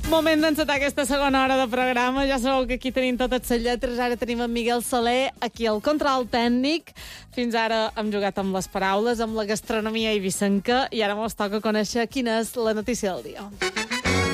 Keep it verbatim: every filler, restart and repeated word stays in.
Moment d'encetar aquesta segona hora de programa. Ja sabeu que aquí tenim totes les lletres. Ara tenim en Miguel Soler, aquí al control tècnic. Fins ara hem jugat amb les paraules, amb la gastronomia eivissenca, i ara mos toca conèixer quina és la notícia del dia.